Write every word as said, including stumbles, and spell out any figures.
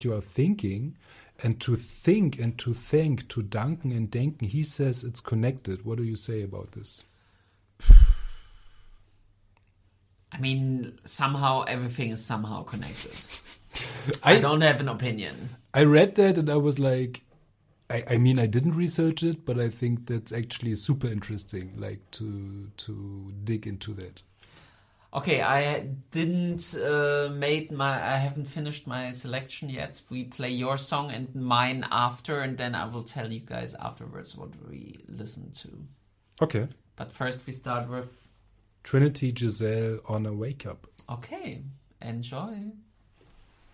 you are thinking. And to think and to think, to danken and denken, he says it's connected. What do you say about this? I mean, somehow everything is somehow connected. I, I don't have an opinion. I read that and I was like, I, I mean, I didn't research it, but I think that's actually super interesting, like to to dig into that. Okay, I didn't uh, made my. I haven't finished my selection yet. We play your song and mine after, and then I will tell you guys afterwards what we listen to. Okay. But first, we start with Trinity Giselle on a Wake Up. Okay, enjoy.